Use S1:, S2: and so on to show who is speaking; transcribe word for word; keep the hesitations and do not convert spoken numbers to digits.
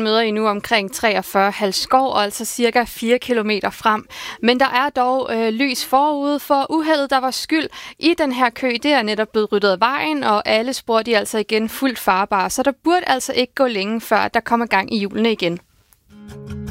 S1: møder I nu omkring treogfyrre Halsskov, og altså cirka fire kilometer frem. Men der er dog øh, lys forude, for uheldet, der var skyld i den her kø, det er netop blevet ryddet af vejen, og alle spor de er altså igen fuldt farbare. Så der burde altså ikke gå længe før, der kommer gang i hjulene igen.